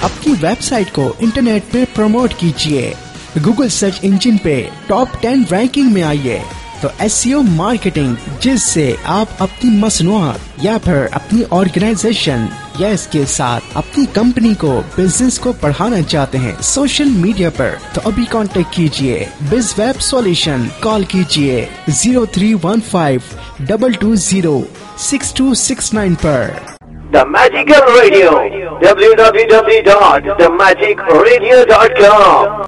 अपनी वेबसाइट को इंटरनेट पे प्रमोट कीजिए, गूगल सर्च इंजन पे टॉप 10 रैंकिंग में आइए। तो SEO मार्केटिंग, जिससे आप अपनी मसनूआत या फिर अपनी ऑर्गेनाइजेशन या इसके साथ अपनी कंपनी को, बिजनेस को बढ़ाना चाहते हैं सोशल मीडिया पर, तो अभी कांटेक्ट कीजिए BizWeb Solution। कॉल कीजिए 0315-220-6269 पर। The Magical Radio, www.themagicradio.com